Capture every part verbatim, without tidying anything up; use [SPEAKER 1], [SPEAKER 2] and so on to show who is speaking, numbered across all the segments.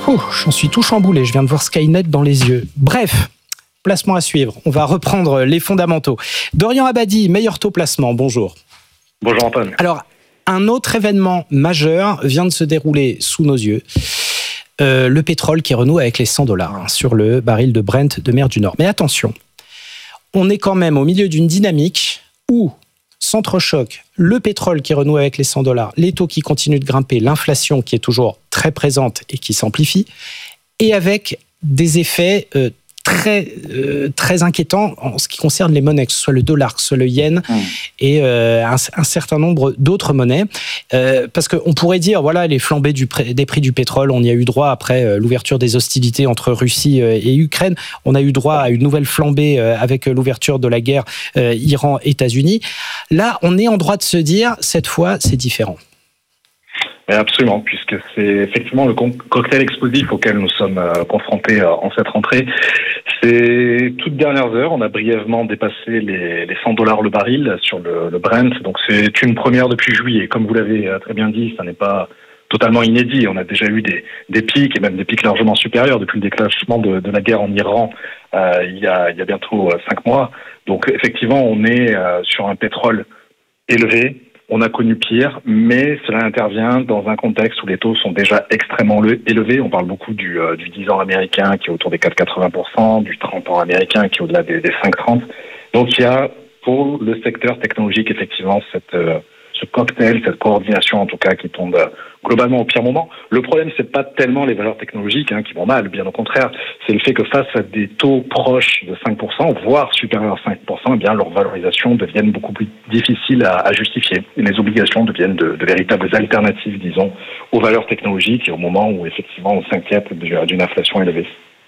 [SPEAKER 1] Oh, j'en suis tout chamboulé, je viens de voir Skynet dans les yeux. Bref, placement à suivre. On va reprendre les fondamentaux. Dorian Abadi, meilleur taux placement, bonjour.
[SPEAKER 2] Bonjour Antoine.
[SPEAKER 1] Alors, un autre événement majeur vient de se dérouler sous nos yeux. Euh, le pétrole qui renoue avec les cent dollars hein, sur le baril de Brent de mer du Nord. Mais attention, on est quand même au milieu d'une dynamique où s'entrechoquent le pétrole qui renoue avec les cent dollars, les taux qui continuent de grimper, l'inflation qui est toujours très présente et qui s'amplifie, et avec des effets euh, très, euh, très inquiétants en ce qui concerne les monnaies, que ce soit le dollar, que ce soit le yen mmh. et euh, un, un certain nombre d'autres monnaies. Euh, parce qu'on pourrait dire, voilà, les flambées du pré- des prix du pétrole, on y a eu droit après euh, l'ouverture des hostilités entre Russie euh, et Ukraine. On a eu droit à une nouvelle flambée euh, avec l'ouverture de la guerre euh, Iran-États-Unis. Là, on est en droit de se dire, cette fois, c'est différent.
[SPEAKER 2] Absolument, puisque c'est effectivement le cocktail explosif auquel nous sommes euh, confrontés euh, en cette rentrée. Ces toutes dernières heures, on a brièvement dépassé les, les cent dollars le baril sur le, le Brent, donc c'est une première depuis juillet. Comme vous l'avez très bien dit, ça n'est pas totalement inédit. On a déjà eu des, des pics, et même des pics largement supérieurs depuis le déclenchement de, de la guerre en Iran euh, il, y a, il y a bientôt euh, cinq mois. Donc effectivement, on est euh, sur un pétrole élevé. On a connu pire, mais cela intervient dans un contexte où les taux sont déjà extrêmement élevés. On parle beaucoup du, euh, du dix ans américain qui est autour des quatre virgule quatre-vingts pour cent, du trente ans américain qui est au-delà des, des cinq virgule trente. Donc il y a pour le secteur technologique effectivement cette, euh, ce cocktail, cette coordination en tout cas qui tombe globalement au pire moment. Le problème, c'est pas tellement les valeurs technologiques hein, qui vont mal, bien au contraire. C'est le fait que face à des taux proches de cinq pour cent, voire supérieurs à cinq pour cent, eh bien leur valorisation devienne beaucoup plus difficile à, à justifier. Et les obligations deviennent de, de véritables alternatives, disons, aux valeurs technologiques et au moment où effectivement on s'inquiète d'une inflation élevée.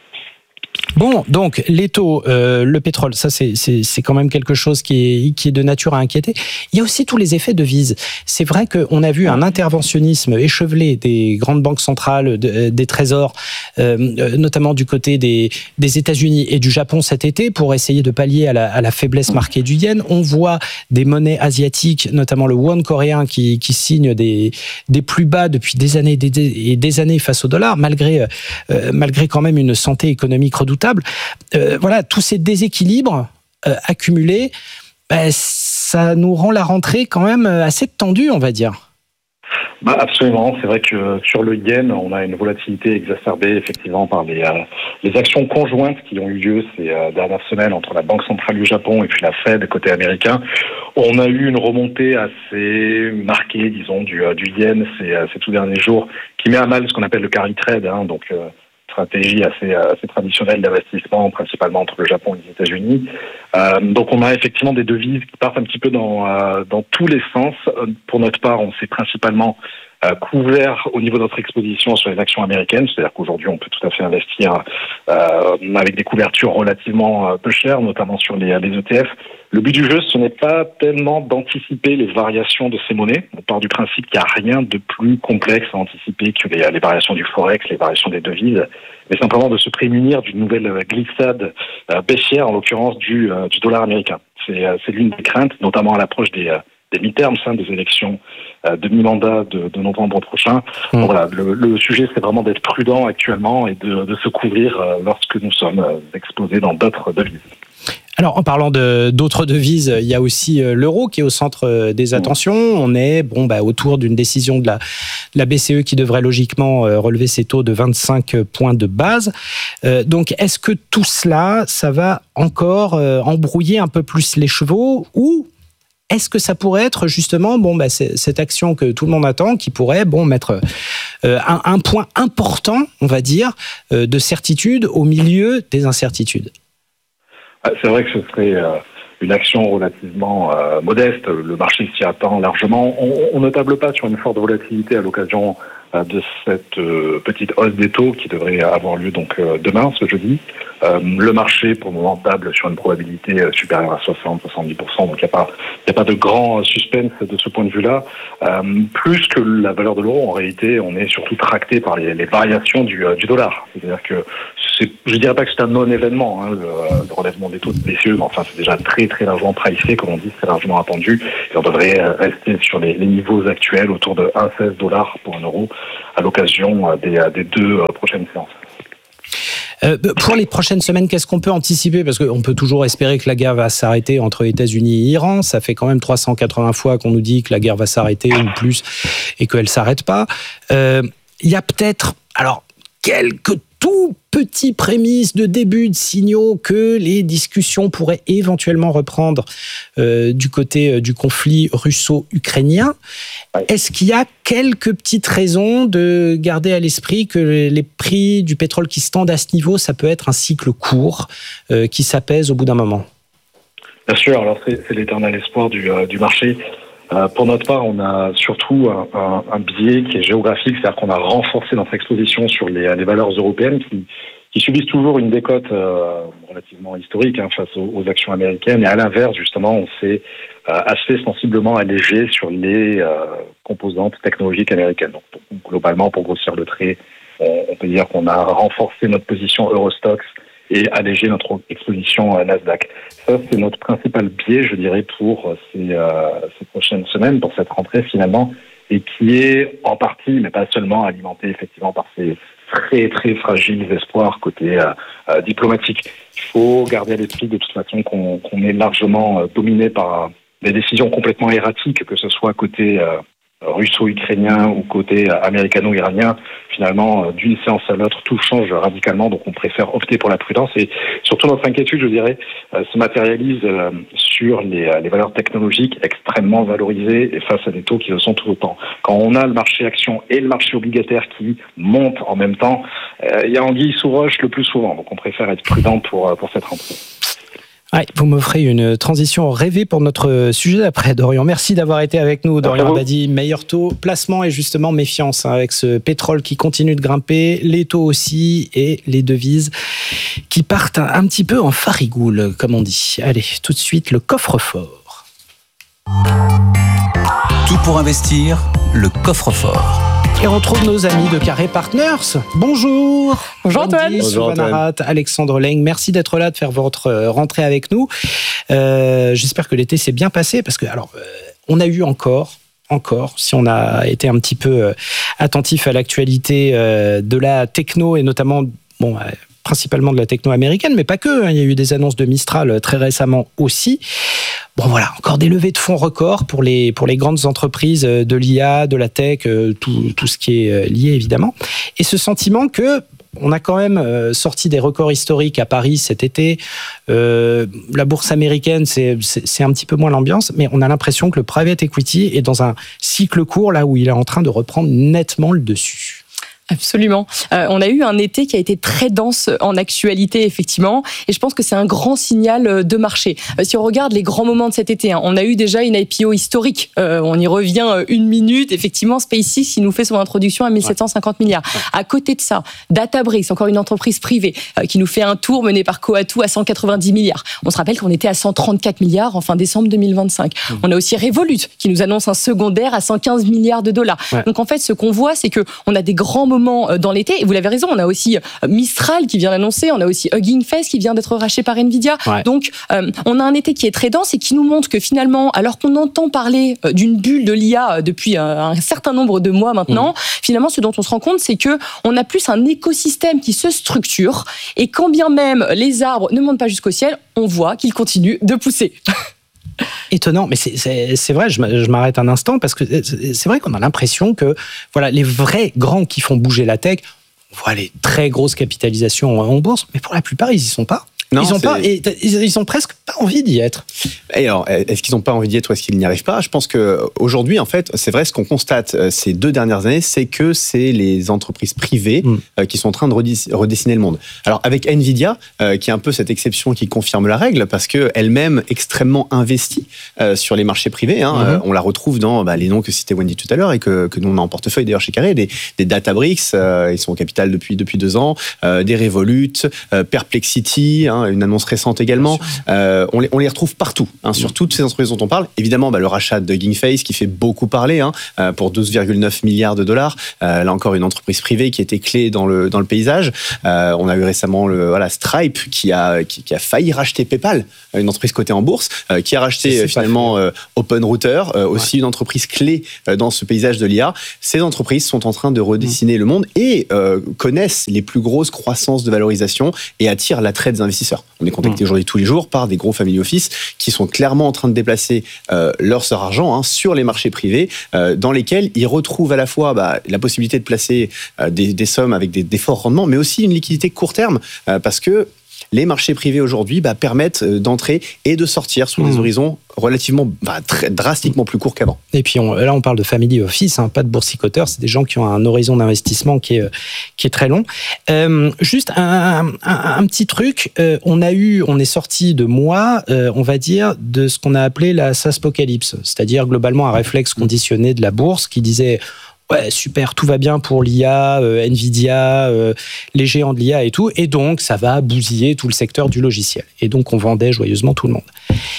[SPEAKER 1] Bon, donc les taux, euh, le pétrole, ça c'est, c'est, c'est quand même quelque chose qui est, qui est de nature à inquiéter. Il y a aussi tous les effets de devises. C'est vrai qu'on a vu un interventionnisme échevelé des grandes banques centrales, de, des trésors, euh, notamment du côté des, des États-Unis et du Japon cet été pour essayer de pallier à la, à la faiblesse marquée du yen. On voit des monnaies asiatiques, notamment le won coréen qui, qui signe des, des plus bas depuis des années et des, des années face au dollar, malgré, euh, malgré quand même une santé économique redoutable. Euh, voilà, tous ces déséquilibres euh, accumulés, bah, ça nous rend la rentrée quand même assez tendue, on va dire.
[SPEAKER 2] Bah absolument, c'est vrai que sur le yen, on a une volatilité exacerbée effectivement par les, euh, les actions conjointes qui ont eu lieu ces euh, dernières semaines entre la Banque centrale du Japon et puis la Fed côté américain. On a eu une remontée assez marquée, disons, du, euh, du yen ces, euh, ces tout derniers jours, qui met à mal ce qu'on appelle le carry trade, hein, donc euh, stratégie assez, assez traditionnelle d'investissement, principalement entre le Japon et les États-Unis. Euh, donc on a effectivement des devises qui partent un petit peu dans, euh, dans tous les sens. Pour notre part, on s'est principalement euh, couvert au niveau de notre exposition sur les actions américaines, c'est-à-dire qu'aujourd'hui on peut tout à fait investir euh, avec des couvertures relativement euh, peu chères, notamment sur les, les E T F. Le but du jeu, ce n'est pas tellement d'anticiper les variations de ces monnaies. On part du principe qu'il n'y a rien de plus complexe à anticiper que les, les variations du forex, les variations des devises, mais simplement de se prémunir d'une nouvelle glissade euh, baissière, en l'occurrence du, euh, du dollar américain. C'est, euh, c'est l'une des craintes, notamment à l'approche des, euh, des midterms, hein, des élections euh, de mi-mandat de, de novembre prochain. Mmh. Donc voilà, le, le sujet, c'est vraiment d'être prudent actuellement et de, de se couvrir euh, lorsque nous sommes euh, exposés dans d'autres devises.
[SPEAKER 1] Alors, en parlant de, d'autres devises, il y a aussi l'euro qui est au centre des attentions. On est bon, bah, autour d'une décision de la, de la B C E qui devrait logiquement relever ses taux de vingt-cinq points de base. Euh, donc, est-ce que tout cela, ça va encore euh, embrouiller un peu plus les chevaux ou est-ce que ça pourrait être justement bon, bah, c'est, cette action que tout le monde attend qui pourrait bon, mettre euh, un, un point important, on va dire, euh, de certitude au milieu des incertitudes?
[SPEAKER 2] C'est vrai que ce serait euh, une action relativement euh, modeste. Le marché s'y attend largement. On, on ne table pas sur une forte volatilité à l'occasion euh, de cette euh, petite hausse des taux qui devrait avoir lieu donc euh, demain, ce jeudi. Euh, le marché, pour le moment, table sur une probabilité euh, supérieure à soixante à soixante-dix pour cent. Donc il n'y a pas, il n'y a pas de grand suspense de ce point de vue-là. Euh, plus que la valeur de l'euro, en réalité, on est surtout tracté par les, les variations du, euh, du dollar. C'est-à-dire que c'est, je dirais pas que c'est un non-événement, hein, le, le relèvement des taux de P C E, mais enfin c'est déjà très très largement pricé, comme on dit, très largement attendu, et on devrait rester sur les, les niveaux actuels autour de un virgule seize dollars pour un euro à l'occasion des, des deux prochaines séances.
[SPEAKER 1] Euh, pour les prochaines semaines, qu'est-ce qu'on peut anticiper? Parce qu'on peut toujours espérer que la guerre va s'arrêter entre États-Unis et Iran. Ça fait quand même trois cent quatre-vingts fois qu'on nous dit que la guerre va s'arrêter ou plus et qu'elle ne s'arrête pas. Euh, il y a peut-être, alors, quelques tout petits prémices de début de signaux que les discussions pourraient éventuellement reprendre euh, du côté euh, du conflit russo-ukrainien. Est-ce qu'il y a quelques petites raisons de garder à l'esprit que les prix du pétrole qui se tendent à ce niveau, ça peut être un cycle court euh, qui s'apaise au bout d'un moment?
[SPEAKER 2] Bien sûr, alors c'est, c'est l'éternel espoir du, euh, du marché. Euh, pour notre part, on a surtout un, un, un biais qui est géographique, c'est-à-dire qu'on a renforcé notre exposition sur les, les valeurs européennes qui, qui subissent toujours une décote euh, relativement historique hein, face aux, aux actions américaines. Et à l'inverse, justement, on s'est euh, assez sensiblement allégé sur les euh, composantes technologiques américaines. Donc, globalement, pour grossir le trait, on, on peut dire qu'on a renforcé notre position Eurostoxx et alléger notre exposition à Nasdaq. Ça, c'est notre principal biais, je dirais, pour ces, euh, ces prochaines semaines, pour cette rentrée finalement, et qui est en partie, mais pas seulement, alimenté effectivement par ces très très fragiles espoirs côté euh, euh, diplomatique. Il faut garder à l'esprit de toute façon qu'on, qu'on est largement euh, dominé par des décisions complètement erratiques, que ce soit côté euh, russo-ukrainien ou côté américano-iranien. Finalement, d'une séance à l'autre, tout change radicalement, donc on préfère opter pour la prudence. Et surtout, notre inquiétude, je dirais, se matérialise sur les, les valeurs technologiques extrêmement valorisées et face à des taux qui le sont tout autant. Quand on a le marché action et le marché obligataire qui montent en même temps, il y a anguille sous roche le plus souvent, donc on préfère être prudent pour, pour cette rentrée.
[SPEAKER 1] Ouais, vous m'offrez une transition rêvée pour notre sujet d'après, Dorian. Merci d'avoir été avec nous, Dorian Abadi. Meilleur taux, placement et justement méfiance hein, avec ce pétrole qui continue de grimper, les taux aussi et les devises qui partent un, un petit peu en farigoule, comme on dit. Allez, tout de suite, le coffre-fort.
[SPEAKER 3] Tout pour investir, le coffre-fort.
[SPEAKER 1] Et on retrouve nos amis de Carré Partners. Bonjour.
[SPEAKER 4] Bonjour Antoine.
[SPEAKER 1] Bonjour Antoine. Alexandre Leng, merci d'être là, de faire votre rentrée avec nous. Euh, j'espère que l'été s'est bien passé parce que alors euh, on a eu encore, encore, si on a été un petit peu euh, attentif à l'actualité euh, de la techno et notamment bon. Euh, principalement de la techno américaine, mais pas que. Hein. Il y a eu des annonces de Mistral très récemment aussi. Bon voilà, encore des levées de fonds records pour les, pour les grandes entreprises de l'I A, de la tech, tout, tout ce qui est lié évidemment. Et ce sentiment que on a quand même sorti des records historiques à Paris cet été. Euh, la bourse américaine, c'est, c'est, c'est un petit peu moins l'ambiance, mais on a l'impression que le private equity est dans un cycle court là où il est en train de reprendre nettement le dessus.
[SPEAKER 4] Absolument. Euh, on a eu un été qui a été très dense en actualité, effectivement, et je pense que c'est un grand signal de marché. Euh, si on regarde les grands moments de cet été, hein, on a eu déjà une I P O historique. Euh, on y revient une minute. Effectivement, SpaceX, qui nous fait son introduction à mille sept cent cinquante milliards. À côté de ça, Databricks, encore une entreprise privée, euh, qui nous fait un tour mené par Coatue à cent quatre-vingt-dix milliards. On se rappelle qu'on était à cent trente-quatre milliards en fin décembre deux mille vingt-cinq. Mmh. On a aussi Revolut, qui nous annonce un secondaire à cent quinze milliards de dollars. Ouais. Donc en fait, ce qu'on voit, c'est que on a des grands moments dans l'été, et vous l'avez raison, on a aussi Mistral qui vient d'annoncer, on a aussi Hugging Face qui vient d'être racheté par Nvidia. Ouais. Donc, euh, on a un été qui est très dense et qui nous montre que finalement, alors qu'on entend parler d'une bulle de l'I A depuis un, un certain nombre de mois maintenant, mmh. finalement, ce dont on se rend compte, c'est que on a plus un écosystème qui se structure, et quand bien même les arbres ne montent pas jusqu'au ciel, on voit qu'ils continuent de pousser.
[SPEAKER 1] Étonnant, mais c'est, c'est, c'est vrai, je m'arrête un instant, parce que c'est vrai qu'on a l'impression que voilà, les vrais grands qui font bouger la tech, on voit les très grosses capitalisations en bourse, mais pour la plupart, ils n'y sont pas. Non, ils ont pas, et, ils ont presque pas envie d'y être.
[SPEAKER 5] Et alors, est-ce qu'ils n'ont pas envie d'y être ou est-ce qu'ils n'y arrivent pas ? Je pense qu'aujourd'hui, en fait, c'est vrai, ce qu'on constate ces deux dernières années, c'est que c'est les entreprises privées mmh. qui sont en train de redessiner le monde. Alors, avec Nvidia, qui est un peu cette exception qui confirme la règle, parce qu'elle-même extrêmement investie sur les marchés privés. Hein, mmh. On la retrouve dans bah, les noms que citait Wendy tout à l'heure et que, que nous on a en portefeuille d'ailleurs chez Carré, des, des Databricks, euh, ils sont au capital depuis, depuis deux ans, euh, des Revolut, euh, Perplexity, hein, hein, une annonce récente également. Euh, on, les, on les retrouve partout, hein, sur toutes ces entreprises dont on parle. Évidemment, bah, le rachat de Hugging Face qui fait beaucoup parler, hein, euh, pour douze virgule neuf milliards de dollars. Euh, là encore, une entreprise privée qui était clé dans le, dans le paysage. Euh, on a eu récemment le, voilà, Stripe qui a, qui, qui a failli racheter PayPal, une entreprise cotée en bourse, euh, qui a racheté euh, finalement euh, OpenRouter, euh, aussi ouais. une entreprise clé euh, dans ce paysage de l'I A. Ces entreprises sont en train de redessiner mmh. le monde et euh, connaissent les plus grosses croissances de valorisation et attirent l'attrait des investisseurs. On est contacté mmh. aujourd'hui tous les jours par des gros family office qui sont clairement en train de déplacer euh, leur leur argent hein, sur les marchés privés euh, dans lesquels ils retrouvent à la fois bah, la possibilité de placer euh, des, des sommes avec des, des forts rendements, mais aussi une liquidité court terme euh, parce que les marchés privés aujourd'hui bah, permettent d'entrer et de sortir sur des mmh. horizons relativement, bah, très, drastiquement plus courts qu'avant.
[SPEAKER 1] Et puis on, là, on parle de family office, hein, pas de boursicoteurs, c'est des gens qui ont un horizon d'investissement qui est, qui est très long. Euh, juste un, un, un petit truc, euh, on a eu, on est sorti de mois, euh, on va dire, de ce qu'on a appelé la SaaSpocalypse, c'est-à-dire globalement un réflexe conditionné de la bourse qui disait ouais, super, tout va bien pour l'I A, euh, Nvidia, euh, les géants de l'I A et tout, et donc ça va bousiller tout le secteur du logiciel. Et donc on vendait joyeusement tout le monde.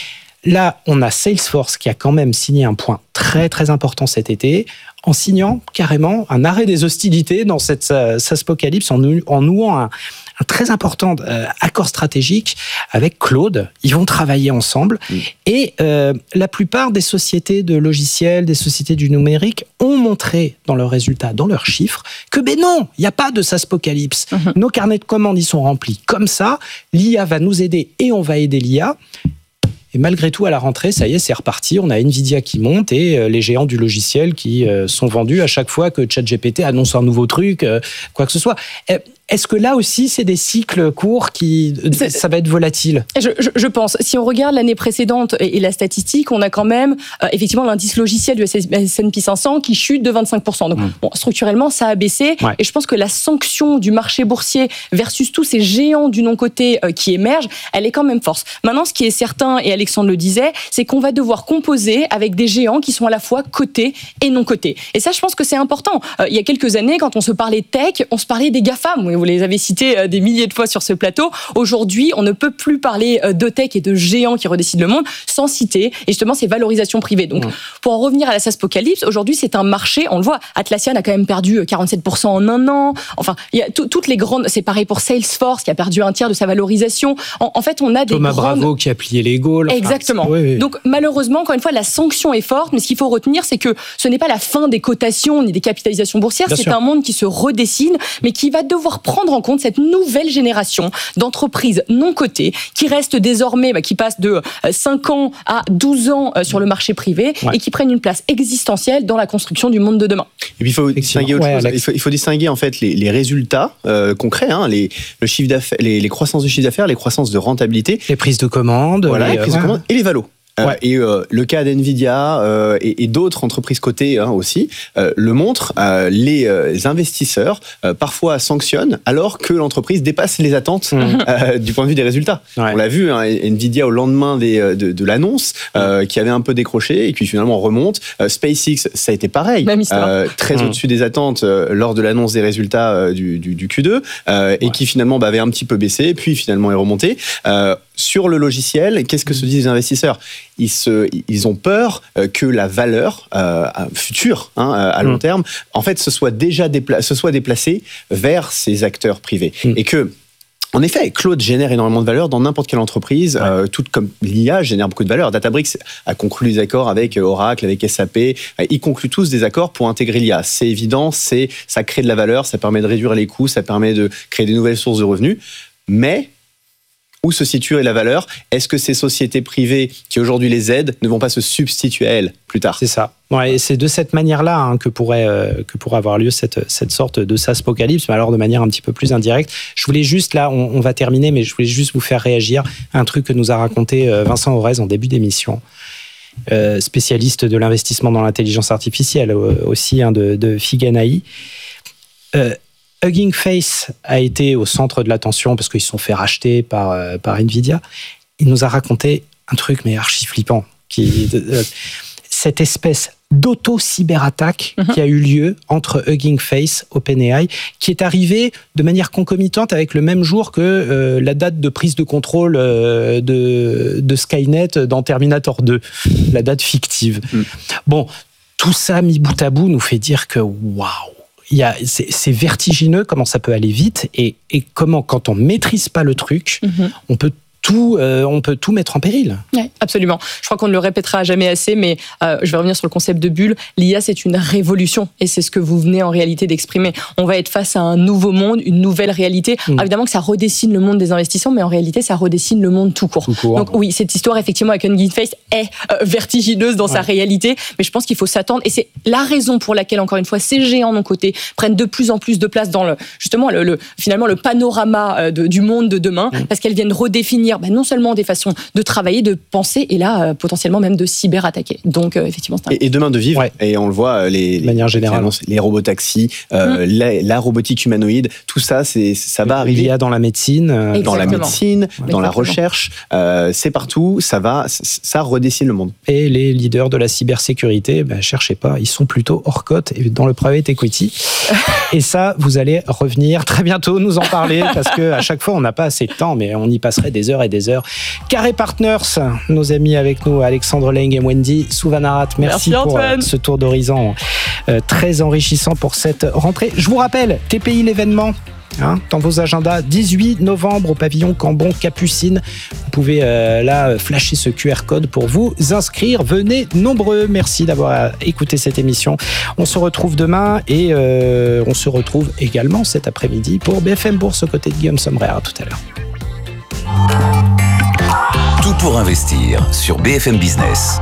[SPEAKER 1] Là, on a Salesforce qui a quand même signé un point très très important cet été, en signant carrément un arrêt des hostilités dans cette SaaSpocalypse, en, nou- en nouant un, un très important euh, accord stratégique avec Claude. Ils vont travailler ensemble. Mmh. Et euh, la plupart des sociétés de logiciels, des sociétés du numérique ont montré dans leurs résultats, dans leurs chiffres, que ben non, il n'y a pas de SaaSpocalypse. Mmh. Nos carnets de commandes, ils sont remplis comme ça. L'I A va nous aider et on va aider l'I A. Et malgré tout, à la rentrée, ça y est, c'est reparti. On a Nvidia qui monte et euh, les géants du logiciel qui euh, sont vendus à chaque fois que ChatGPT annonce un nouveau truc, euh, quoi que ce soit. Est-ce que là aussi, c'est des cycles courts qui, c'est, ça va être volatile?
[SPEAKER 4] je, je, je pense. Si on regarde l'année précédente et, et la statistique, on a quand même euh, effectivement l'indice logiciel du S and P cinq cents qui chute de vingt-cinq pour cent. Donc, mmh. bon, structurellement, ça a baissé. Ouais. Et je pense que la sanction du marché boursier versus tous ces géants du non-coté euh, qui émergent, elle est quand même forte. Maintenant, ce qui est certain, et Alexandre le disait, c'est qu'on va devoir composer avec des géants qui sont à la fois cotés et non cotés. Et ça, je pense que c'est important. Euh, il y a quelques années, quand on se parlait tech, on se parlait des GAFAM. Vous les avez cités des milliers de fois sur ce plateau. Aujourd'hui, on ne peut plus parler de tech et de géants qui redécident le monde sans citer et justement ces valorisations privées. Donc, mmh. pour en revenir à la SaaSpocalypse, aujourd'hui, c'est un marché, on le voit, Atlassian a quand même perdu quarante-sept pour cent en un an. Enfin, il y a t- toutes les grandes, c'est pareil pour Salesforce qui a perdu un tiers de sa valorisation. En, en fait, on a des
[SPEAKER 1] Thomas
[SPEAKER 4] grandes...
[SPEAKER 1] Bravo qui a plié les Gaules.
[SPEAKER 4] Exactement.
[SPEAKER 1] Enfin, oui, oui.
[SPEAKER 4] Donc, malheureusement, encore une fois, la sanction est forte, mais ce qu'il faut retenir, c'est que ce n'est pas la fin des cotations ni des capitalisations boursières. Bien c'est sûr. Un monde qui se redessine, mais qui va devoir prendre en compte cette nouvelle génération d'entreprises non cotées qui restent désormais, bah, qui passent de cinq ans à douze ans sur le marché privé ouais. et qui prennent une place existentielle dans la construction du monde de demain.
[SPEAKER 5] Et puis il faut distinguer autre ouais, chose. Il faut, il faut distinguer en fait les, les résultats euh, concrets, hein, les, le chiffre d'affaires, les, les croissances de chiffre d'affaires, les croissances de rentabilité,
[SPEAKER 1] les prises de commandes,
[SPEAKER 5] voilà,
[SPEAKER 1] les,
[SPEAKER 5] les prises
[SPEAKER 1] ouais.
[SPEAKER 5] de commandes et les valos.
[SPEAKER 1] Ouais.
[SPEAKER 5] Et euh, le cas d'Nvidia euh, et, et d'autres entreprises cotées hein, aussi euh, le montrent. Euh, les euh, investisseurs euh, parfois sanctionnent alors que l'entreprise dépasse les attentes mmh. euh, du point de vue des résultats. Ouais. On l'a vu, hein, Nvidia au lendemain des, de, de l'annonce euh, mmh. qui avait un peu décroché et qui finalement remonte. Euh, SpaceX, ça a été pareil, euh, très mmh. au-dessus des attentes euh, lors de l'annonce des résultats euh, du, du, du Q deux euh, et ouais. qui finalement bah, avait un petit peu baissé, puis finalement est remonté. Euh, Sur le logiciel, qu'est-ce que se disent les investisseurs ? Ils, se, ils ont peur que la valeur euh, future, hein, à long mmh. terme, en fait, se soit déjà dépla- se soit déplacée vers ces acteurs privés. Mmh. Et que, en effet, Claude génère énormément de valeur dans n'importe quelle entreprise, ouais. euh, tout comme l'I A génère beaucoup de valeur. Databricks a conclu des accords avec Oracle, avec S A P. Ils concluent tous des accords pour intégrer l'I A. C'est évident, c'est, ça crée de la valeur, ça permet de réduire les coûts, ça permet de créer des nouvelles sources de revenus. Mais où se situe la valeur ? Est-ce que ces sociétés privées qui aujourd'hui les aident ne vont pas se substituer à elles plus tard ?
[SPEAKER 1] C'est ça. Ouais, et c'est de cette manière-là hein, que, pourrait, euh, que pourrait avoir lieu cette, cette sorte de SaaSpocalypse, mais alors de manière un petit peu plus indirecte. Je voulais juste, là, on, on va terminer, mais je voulais juste vous faire réagir à un truc que nous a raconté euh, Vincent Aurez en début d'émission. Euh, spécialiste de l'investissement dans l'intelligence artificielle euh, aussi hein, de, de Figanaï. Euh, Hugging Face a été au centre de l'attention parce qu'ils se sont fait racheter par, euh, par Nvidia. Il nous a raconté un truc, mais archi flippant. Qui, euh, cette espèce d'auto-cyberattaque mm-hmm. qui a eu lieu entre Hugging Face, OpenAI, qui est arrivé de manière concomitante avec le même jour que euh, la date de prise de contrôle euh, de, de Skynet dans Terminator deux, la date fictive. Mm. Bon, tout ça mis bout à bout nous fait dire que waouh, il y a, c'est, c'est vertigineux comment ça peut aller vite et, et comment, quand on maîtrise pas le truc, mm-hmm. on peut Tout, euh, on peut tout mettre en péril.
[SPEAKER 4] Oui, absolument. Je crois qu'on ne le répétera jamais assez, mais euh, je vais revenir sur le concept de bulle. L'I A, c'est une révolution, et c'est ce que vous venez en réalité d'exprimer. On va être face à un nouveau monde, une nouvelle réalité. Mmh. Alors, évidemment que ça redessine le monde des investisseurs, mais en réalité, ça redessine le monde tout court. Tout court. Donc oui, cette histoire, effectivement, avec Hugging Face est euh, vertigineuse dans ouais. sa réalité, mais je pense qu'il faut s'attendre, et c'est la raison pour laquelle, encore une fois, ces géants non cotés prennent de plus en plus de place dans le, justement, le, le, finalement, le panorama de, du monde de demain, mmh. parce qu'elles viennent redéfinir bah, non seulement des façons de travailler, de penser, et là, euh, potentiellement même de cyberattaquer. Donc, euh, effectivement, c'est un...
[SPEAKER 5] et, et demain de vivre, ouais. et on le voit, les,
[SPEAKER 1] de manière générale,
[SPEAKER 5] les robotaxis, euh, mmh. la, la robotique humanoïde, tout ça, c'est, ça va arriver.
[SPEAKER 1] Il y a dans la médecine, euh,
[SPEAKER 5] dans la médecine,
[SPEAKER 1] ouais.
[SPEAKER 5] dans la recherche, euh, c'est partout, ça va, ça redessine le monde.
[SPEAKER 1] Et les leaders de la cybersécurité, ben, cherchez pas, ils sont plutôt hors cote et dans le private equity. Et ça, vous allez revenir très bientôt nous en parler, parce que à chaque fois, on n'a pas assez de temps, mais on y passerait des heures et des heures. Carré Partners, nos amis avec nous, Alexandre Leng et Wendy Souvanarat, merci, merci pour euh, ce tour d'horizon euh, très enrichissant pour cette rentrée. Je vous rappelle, T P I l'événement, hein, dans vos agendas, dix-huit novembre au pavillon Cambon Capucine. Vous pouvez euh, là flasher ce Q R code pour vous inscrire. Venez nombreux. Merci d'avoir écouté cette émission. On se retrouve demain et euh, on se retrouve également cet après-midi pour B F M Bourse aux côtés de Guillaume Sommerer. À tout à l'heure.
[SPEAKER 3] Tout pour investir sur B F M Business.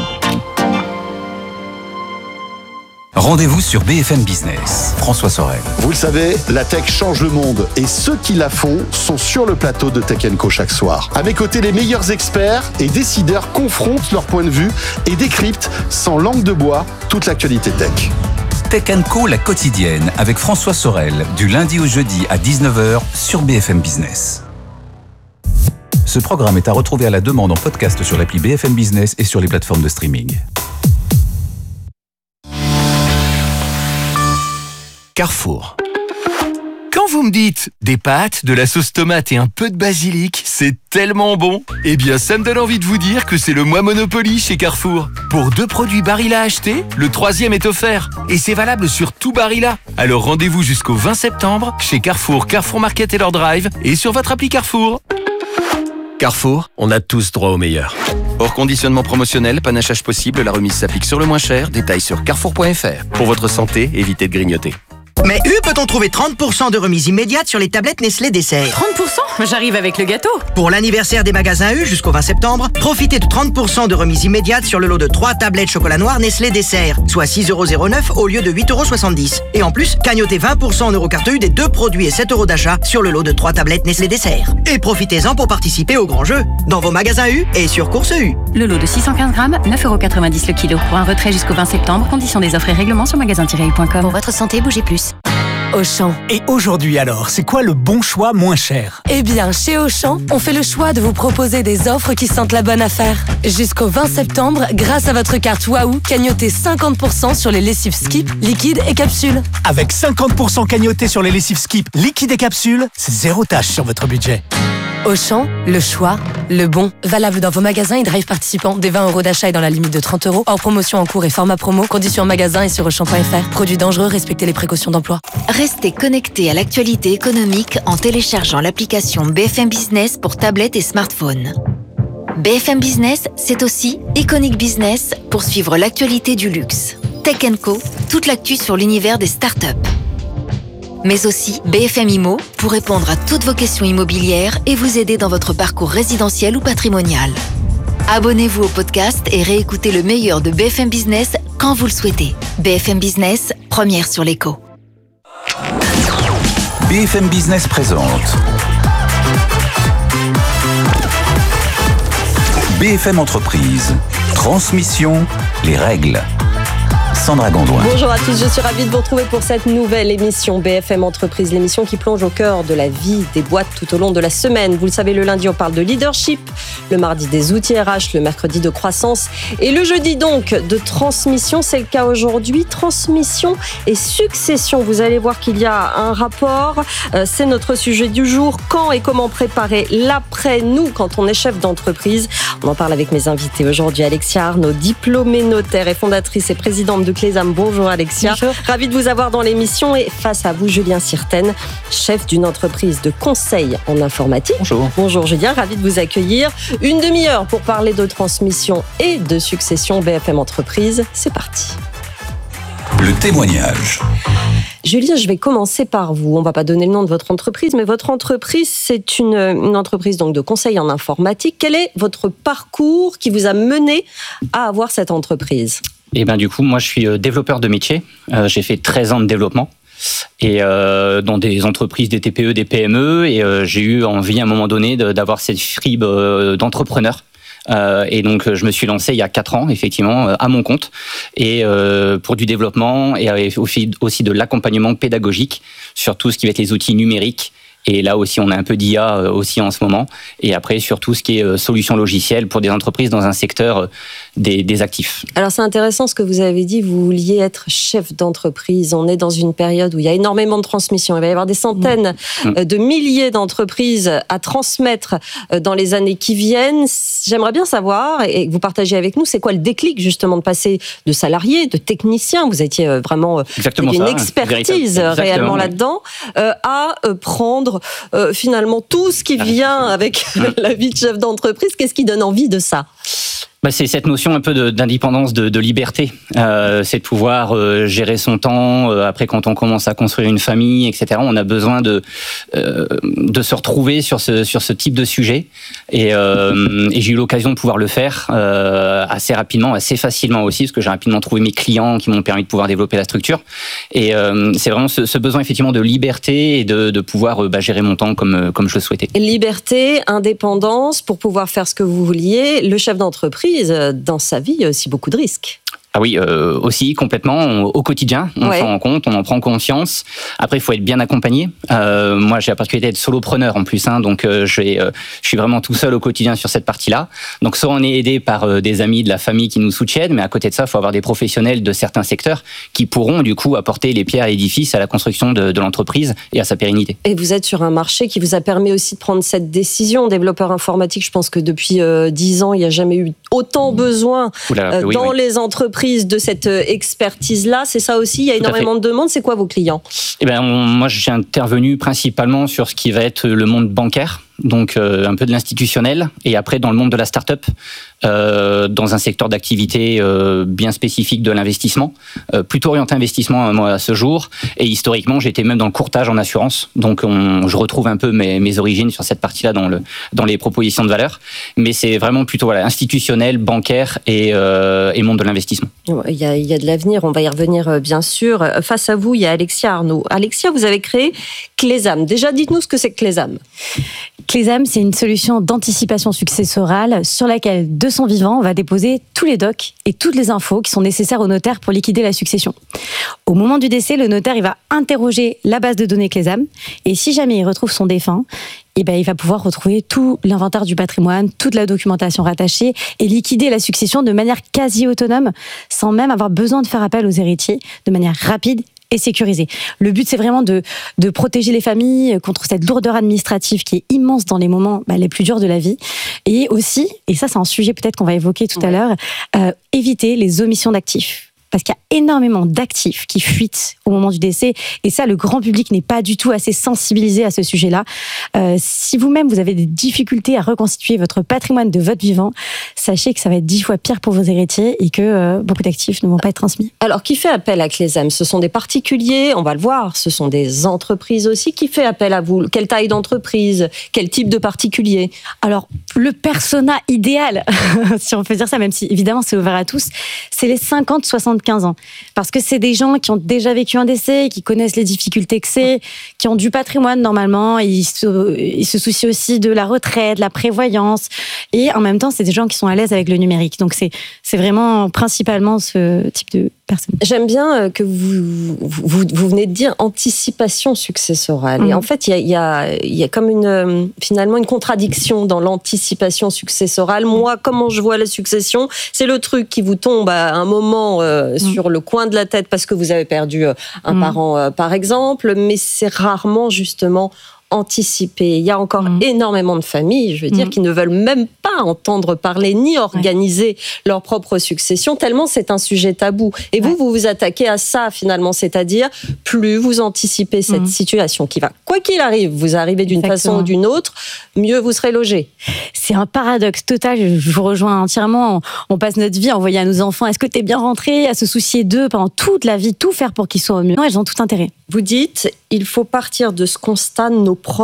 [SPEAKER 3] Rendez-vous sur B F M Business. François Sorel.
[SPEAKER 6] Vous le savez, la tech change le monde et ceux qui la font sont sur le plateau de Tech and Co chaque soir. À mes côtés, les meilleurs experts et décideurs confrontent leur point de vue et décryptent sans langue de bois toute l'actualité tech.
[SPEAKER 3] Tech and Co, la quotidienne, avec François Sorel, du lundi au jeudi à dix-neuf heures sur B F M Business. Ce programme est à retrouver à la demande en podcast sur l'appli B F M Business et sur les plateformes de streaming.
[SPEAKER 7] Carrefour. Quand vous me dites des pâtes, de la sauce tomate et un peu de basilic, c'est tellement bon. Eh bien, ça me donne envie de vous dire que c'est le mois Monopoly chez Carrefour. Pour deux produits Barilla achetés, le troisième est offert. Et c'est valable sur tout Barilla. Alors rendez-vous jusqu'au vingt septembre chez Carrefour, Carrefour Market et leur Drive et sur votre appli Carrefour.
[SPEAKER 8] Carrefour, on a tous droit au meilleur. Hors conditionnement promotionnel, panachage possible, la remise s'applique sur le moins cher. Détails sur carrefour point f r. Pour votre santé, évitez de grignoter.
[SPEAKER 9] Mais U peut-on trouver trente pour cent de remise immédiate sur les tablettes Nestlé Dessert?
[SPEAKER 10] trente pour cent? J'arrive avec le gâteau.
[SPEAKER 9] Pour l'anniversaire des magasins U jusqu'au vingt septembre, profitez de trente pour cent de remise immédiate sur le lot de trois tablettes chocolat noir Nestlé Dessert, soit six euros zéro neuf au lieu de huit euros soixante-dix. Et en plus, cagnotez vingt pour cent en eurocarte U des deux produits et sept euros d'achat sur le lot de trois tablettes Nestlé Dessert. Et profitez-en pour participer au grand jeu, dans vos magasins U et sur Course U.
[SPEAKER 10] Le lot de six cent quinze grammes, neuf euros quatre-vingt-dix le kilo. Pour un retrait jusqu'au vingt septembre, conditions des offres et règlements sur magasin tiret u point com.
[SPEAKER 11] Pour votre santé, bougez plus. Auchan.
[SPEAKER 12] Et aujourd'hui alors, c'est quoi le bon choix moins cher?
[SPEAKER 11] Eh bien, chez Auchan, on fait le choix de vous proposer des offres qui sentent la bonne affaire. Jusqu'au vingt septembre, grâce à votre carte Waouh, cagnotez cinquante pour cent sur les lessives Skip, liquides et capsules.
[SPEAKER 12] Avec cinquante pour cent cagnotés sur les lessives Skip, liquides et capsules, c'est zéro tâche sur votre budget.
[SPEAKER 11] Auchan, le choix, le bon. Valable dans vos magasins et drive participants. Des vingt euros d'achat et dans la limite de trente euros. Hors promotion en cours et format promo. Conditions en magasin et sur auchan point f r. Produits dangereux, respectez les précautions d'emploi.
[SPEAKER 13] Restez connectés à l'actualité économique en téléchargeant l'application B F M Business pour tablette et smartphone. B F M Business, c'est aussi Iconic Business pour suivre l'actualité du luxe. Tech and Co, toute l'actu sur l'univers des startups. Mais aussi B F M Immo pour répondre à toutes vos questions immobilières et vous aider dans votre parcours résidentiel ou patrimonial. Abonnez-vous au podcast et réécoutez le meilleur de B F M Business quand vous le souhaitez. B F M Business, première sur l'écho.
[SPEAKER 3] B F M Business présente B F M Entreprise. Transmission, les règles. Sandra Gondouin.
[SPEAKER 14] Bonjour à tous, je suis ravie de vous retrouver pour cette nouvelle émission B F M Entreprise, l'émission qui plonge au cœur de la vie des boîtes tout au long de la semaine. Vous le savez, le lundi, on parle de leadership, le mardi des outils R H, le mercredi de croissance et le jeudi donc de transmission. C'est le cas aujourd'hui, transmission et succession. Vous allez voir qu'il y a un rapport, c'est notre sujet du jour. Quand et comment préparer l'après-nous quand on est chef d'entreprise? On en parle avec mes invités aujourd'hui. Alexia Arnaud, diplômée notaire et fondatrice et présidente de Clésam. Bonjour Alexia.
[SPEAKER 4] Bonjour.
[SPEAKER 14] Ravie de vous avoir dans l'émission. Et face à vous, Julien Sirten, chef d'une entreprise de conseil en informatique.
[SPEAKER 1] Bonjour.
[SPEAKER 14] Bonjour Julien, ravie de vous accueillir. Une demi-heure pour parler de transmission et de succession. B F M Entreprise, c'est parti.
[SPEAKER 3] Le témoignage.
[SPEAKER 14] Julien, je vais commencer par vous. On ne va pas donner le nom de votre entreprise, mais votre entreprise, c'est une, une entreprise donc de conseil en informatique. Quel est votre parcours qui vous a mené à avoir cette entreprise?
[SPEAKER 15] Eh ben, du coup, moi, je suis développeur de métier. Euh, j'ai fait treize ans de développement et euh, dans des entreprises, des T P E, des P M E. Et euh, j'ai eu envie, à un moment donné, de, d'avoir cette fibre euh, d'entrepreneur. Euh, et donc, je me suis lancé il y a quatre ans, effectivement, à mon compte, et euh, pour du développement et aussi, aussi de l'accompagnement pédagogique sur tout ce qui va être les outils numériques. Et là aussi, on a un peu d'I A aussi en ce moment. Et après, sur tout ce qui est solutions logicielles pour des entreprises dans un secteur des, des actifs.
[SPEAKER 14] Alors, c'est intéressant ce que vous avez dit. Vous vouliez être chef d'entreprise. On est dans une période où il y a énormément de transmission. Il va y avoir des centaines mmh. de milliers d'entreprises à transmettre dans les années qui viennent. J'aimerais bien savoir, et que vous partagez avec nous, c'est quoi le déclic justement de passer de salarié, de technicien, vous étiez vraiment
[SPEAKER 15] Exactement
[SPEAKER 14] une
[SPEAKER 15] ça,
[SPEAKER 14] expertise
[SPEAKER 15] Exactement,
[SPEAKER 14] réellement
[SPEAKER 15] oui.
[SPEAKER 14] là-dedans, euh, à prendre Euh, finalement tout ce qui vient avec la vie de chef d'entreprise. Qu'est-ce qui donne envie de ça?
[SPEAKER 15] Bah, c'est cette notion un peu de, d'indépendance, de, de liberté. Euh, c'est de pouvoir euh, gérer son temps. Euh, après, quand on commence à construire une famille, et cetera, on a besoin de euh, de se retrouver sur ce sur ce type de sujet. Et, euh, et j'ai eu l'occasion de pouvoir le faire euh, assez rapidement, assez facilement aussi, parce que j'ai rapidement trouvé mes clients qui m'ont permis de pouvoir développer la structure. Et euh, c'est vraiment ce, ce besoin effectivement de liberté et de, de pouvoir euh, bah, gérer mon temps comme comme je le souhaitais.
[SPEAKER 14] Liberté, indépendance pour pouvoir faire ce que vous vouliez. Le chef d'entreprise, dans sa vie, il y a aussi beaucoup de risques.
[SPEAKER 15] Ah oui, euh, aussi complètement on, au quotidien, on ouais. s'en rend compte, on en prend conscience. Après, il faut être bien accompagné. Euh, moi, j'ai la particularité d'être solopreneur en plus, hein, donc euh, j'ai, euh, je suis vraiment tout seul au quotidien sur cette partie-là. Donc, soit on est aidé par euh, des amis, de la famille qui nous soutiennent, mais à côté de ça, il faut avoir des professionnels de certains secteurs qui pourront du coup apporter les pierres à l'édifice à la construction de, de l'entreprise et à sa pérennité.
[SPEAKER 14] Et vous êtes sur un marché qui vous a permis aussi de prendre cette décision. Développeur informatique, je pense que depuis euh, dix ans, il n'y a jamais eu autant besoin Oula, euh, oui, dans oui. les entreprises de cette expertise-là. C'est ça aussi, il y a énormément de demandes. C'est quoi vos clients?
[SPEAKER 15] Eh ben, on, moi, j'ai intervenu principalement sur ce qui va être le monde bancaire, donc euh, un peu de l'institutionnel, et après dans le monde de la start-up, euh, dans un secteur d'activité euh, bien spécifique de l'investissement, euh, plutôt orienté investissement moi, à ce jour, et historiquement j'étais même dans le courtage en assurance, donc on, je retrouve un peu mes, mes origines sur cette partie-là dans, le, dans les propositions de valeur, mais c'est vraiment plutôt voilà, institutionnel, bancaire et, euh, et monde de l'investissement.
[SPEAKER 14] Il y a, il y a de l'avenir, on va y revenir bien sûr. Face à vous, il y a Alexia Arnaud. Alexia, vous avez créé Clésam. Déjà, dites-nous ce que c'est que Clésam.
[SPEAKER 16] Clésam, c'est une solution d'anticipation successorale sur laquelle, de son vivant, on va déposer tous les docs et toutes les infos qui sont nécessaires au notaire pour liquider la succession. Au moment du décès, le notaire il va interroger la base de données Clésam et si jamais il retrouve son défunt, eh ben, il va pouvoir retrouver tout l'inventaire du patrimoine, toute la documentation rattachée et liquider la succession de manière quasi autonome sans même avoir besoin de faire appel aux héritiers de manière rapide et sécurisée. Le but, c'est vraiment de, de protéger les familles contre cette lourdeur administrative qui est immense dans les moments bah, les plus durs de la vie. Et aussi, et ça c'est un sujet peut-être qu'on va évoquer tout ouais. à l'heure, euh, éviter les omissions d'actifs. Parce qu'il y a énormément d'actifs qui fuitent au moment du décès. Et ça, le grand public n'est pas du tout assez sensibilisé à ce sujet-là. Euh, si vous-même, vous avez des difficultés à reconstituer votre patrimoine de votre vivant, sachez que ça va être dix fois pire pour vos héritiers et que euh, beaucoup d'actifs ne vont pas être transmis.
[SPEAKER 14] Alors, qui fait appel à Clésam? Ce sont des particuliers, on va le voir. Ce sont des entreprises aussi. Qui fait appel à vous? Quelle taille d'entreprise? Quel type de particulier?
[SPEAKER 16] Alors, le persona idéal, si on peut dire ça, même si évidemment c'est ouvert à tous, c'est les cinquante soixante-quinze ans. Parce que c'est des gens qui ont déjà vécu un décès, qui connaissent les difficultés que c'est, qui ont du patrimoine normalement, ils se, ils se soucient aussi de la retraite, de la prévoyance, et en même temps, c'est des gens qui sont à l'aise avec le numérique. Donc c'est, c'est vraiment principalement ce type de, personne.
[SPEAKER 14] J'aime bien que vous, vous, vous venez de dire anticipation successorale. Mmh. Et en fait, il y a, y, a, y a comme une, finalement une contradiction dans l'anticipation successorale. Moi, comment je vois la succession, c'est le truc qui vous tombe à un moment euh, mmh. sur le coin de la tête parce que vous avez perdu un mmh. parent, euh, par exemple, mais c'est rarement justement anticiper. Il y a encore mmh. énormément de familles, je veux dire, mmh. qui ne veulent même pas entendre parler ni organiser ouais. leur propre succession, tellement c'est un sujet tabou. Et ouais. vous, vous vous attaquez à ça, finalement, c'est-à-dire, plus vous anticipez cette mmh. situation qui va, quoi qu'il arrive, vous arrivez d'une Exactement. façon ou d'une autre, mieux vous serez logé.
[SPEAKER 16] C'est un paradoxe total, je vous rejoins entièrement. On passe notre vie à envoyer à nos enfants, est-ce que t'es bien rentré, à se soucier d'eux pendant toute la vie, tout faire pour qu'ils soient au mieux. Non, elles ont tout intérêt.
[SPEAKER 14] Vous dites, il faut partir de ce constat, nos proches